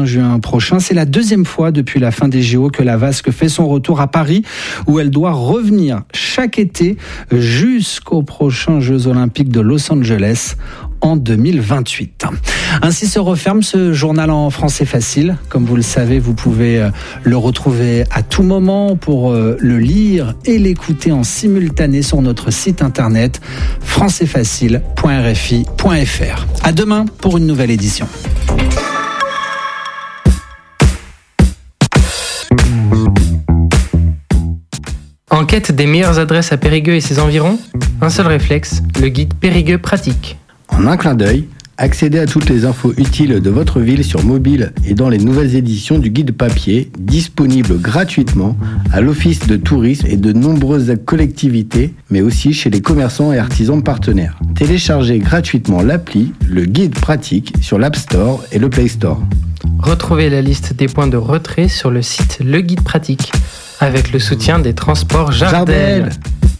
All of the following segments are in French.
juin prochain. C'est la deuxième fois depuis la fin des JO que la Vasque fait son retour à Paris, où elle doit revenir chaque été jusqu'aux prochains Jeux Olympiques de Los Angeles en 2028. Ainsi se referme ce journal en français facile. Comme vous le savez, vous pouvez le retrouver à tout moment pour le lire et l'écouter en simultané sur notre site internet françaisfacile.rfi.fr. À demain pour une nouvelle édition. En quête des meilleures adresses à Périgueux et ses environs, un seul réflexe, le guide Périgueux pratique. En un clin d'œil, accédez à toutes les infos utiles de votre ville sur mobile et dans les nouvelles éditions du guide papier, disponible gratuitement à l'Office de tourisme et de nombreuses collectivités, mais aussi chez les commerçants et artisans partenaires. Téléchargez gratuitement l'appli Le Guide Pratique sur l'App Store et le Play Store. Retrouvez la liste des points de retrait sur le site Le Guide Pratique, avec le soutien des transports Jardel.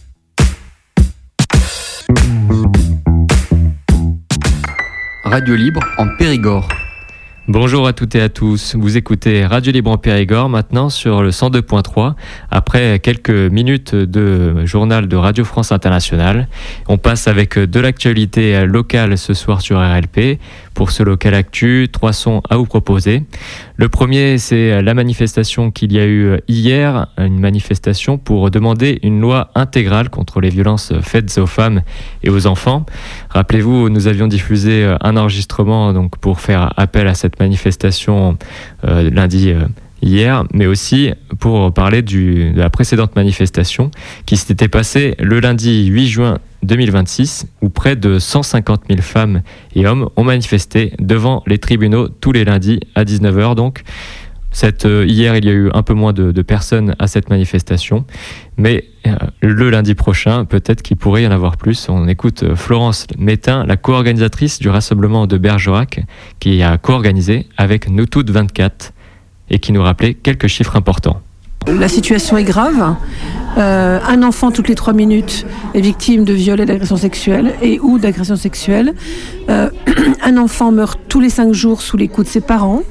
Radio Libre en Périgord. Bonjour à toutes et à tous, vous écoutez Radio Libre en Périgord maintenant sur le 102.3. Après quelques minutes de journal de Radio France Internationale, on passe avec de l'actualité locale ce soir sur RLP. Pour ce local actu, 3 sons à vous proposer. Le premier, c'est la manifestation qu'il y a eu hier, une manifestation pour demander une loi intégrale contre les violences faites aux femmes et aux enfants. Rappelez-vous, nous avions diffusé un enregistrement donc pour faire appel à cette manifestation lundi hier, mais aussi pour parler de la précédente manifestation qui s'était passée le lundi 8 juin 2026, où près de 150 000 femmes et hommes ont manifesté devant les tribunaux tous les lundis à 19h. Donc, hier, il y a eu un peu moins de personnes à cette manifestation, mais le lundi prochain, peut-être qu'il pourrait y en avoir plus. On écoute Florence Métain, la co-organisatrice du rassemblement de Bergerac, qui a co-organisé avec Nous Toutes 24 et qui nous rappelait quelques chiffres importants. La situation est grave. Un enfant toutes les 3 minutes est victime de viols et d'agressions sexuelles ou d'agressions sexuelles. Un enfant meurt tous les 5 jours sous les coups de ses parents.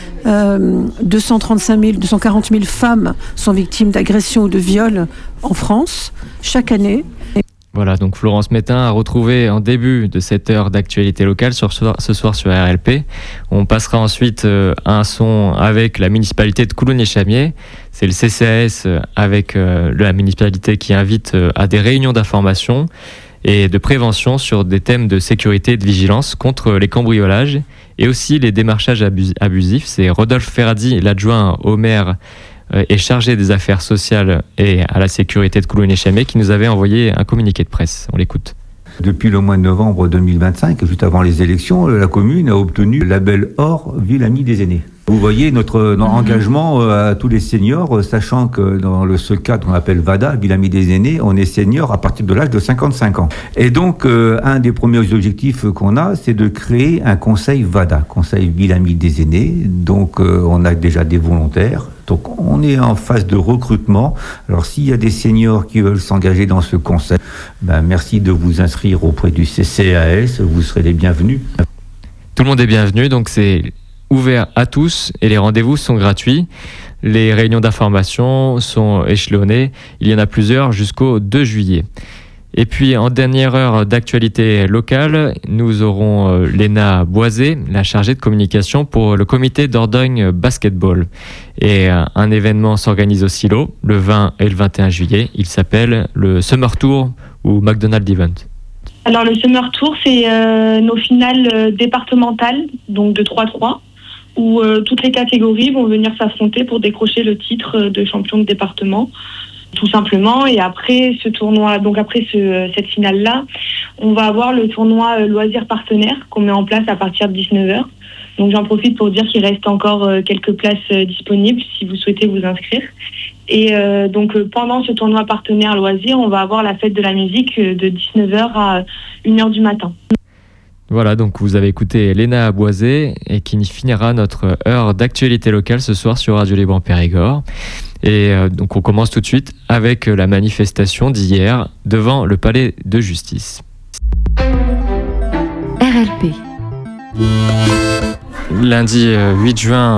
240 000 femmes sont victimes d'agressions ou de viols en France chaque année. Voilà, donc Florence Métain a retrouvé en début de cette heure d'actualité locale ce soir sur RLP. On passera ensuite à un son avec la municipalité de Coulommiers-Chamiers. C'est le CCAS avec la municipalité qui invite à des réunions d'information et de prévention sur des thèmes de sécurité et de vigilance contre les cambriolages et aussi les démarchages abusifs. C'est Rodolphe Ferradi, l'adjoint au maire est chargé des affaires sociales et à la sécurité de Coulommiers-Chamiers qui nous avait envoyé un communiqué de presse. On l'écoute. Depuis le mois de novembre 2025, juste avant les élections, la commune a obtenu le label Or Ville Amie des Aînés. Vous voyez notre engagement à tous les seniors, sachant que dans ce cadre qu'on appelle VADA, Ville Amie des Aînés, on est senior à partir de l'âge de 55 ans. Et donc, un des premiers objectifs qu'on a, c'est de créer un conseil VADA, Conseil Ville Amie des Aînés. Donc, on a déjà des volontaires. Donc, on est en phase de recrutement. Alors, s'il y a des seniors qui veulent s'engager dans ce conseil, merci de vous inscrire auprès du CCAS. Vous serez les bienvenus. Tout le monde est bienvenu, donc c'est ouvert à tous et les rendez-vous sont gratuits. Les réunions d'information sont échelonnées. Il y en a plusieurs jusqu'au 2 juillet. Et puis, en dernière heure d'actualité locale, nous aurons Léna Boisé, la chargée de communication pour le comité d'Ordogne Basketball. Et un événement s'organise au Silo le 20 et le 21 juillet. Il s'appelle le Summer Tour ou McDonald's Event. Alors, le Summer Tour, c'est nos finales départementales, donc de 3-3, où toutes les catégories vont venir s'affronter pour décrocher le titre de champion de département. Tout simplement, et après ce tournoi, donc après cette finale-là, on va avoir le tournoi loisirs partenaires qu'on met en place à partir de 19h. Donc j'en profite pour dire qu'il reste encore quelques places disponibles si vous souhaitez vous inscrire. Et donc pendant ce tournoi partenaire loisirs, on va avoir la fête de la musique de 19h à 1h du matin. Voilà, donc vous avez écouté Léna Boisé et qui finira notre heure d'actualité locale ce soir sur Radio Libre en Périgord. Et donc on commence tout de suite avec la manifestation d'hier devant le palais de justice. RLP. Lundi 8 juin